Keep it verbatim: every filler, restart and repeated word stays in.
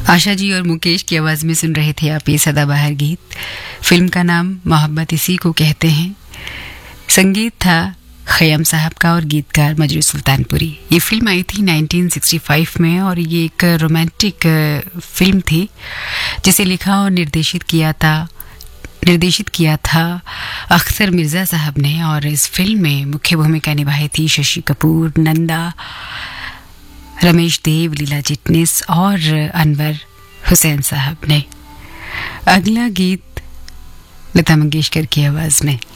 आशा जी और मुकेश की आवाज में सुन रहे थे आप ये सदाबहार गीत। फिल्म का नाम मोहब्बत इसी को कहते हैं। संगीत था खयाम साहब का और गीतकार मजरू सुल्तानपुरी। ये फिल्म आई थी नाइनटीन सिक्सटी फाइव में और ये एक रोमांटिक फिल्म थी जिसे लिखा और निर्देशित किया था निर्देशित किया था अख्तर मिर्जा साहब ने। और इस फिल्म में मुख्य भूमिका निभाई थी शशि कपूर, नंदा, रमेश देव, लीला चिटनिस और अनवर हुसैन साहब ने। अगला गीत लता मंगेशकर की आवाज में।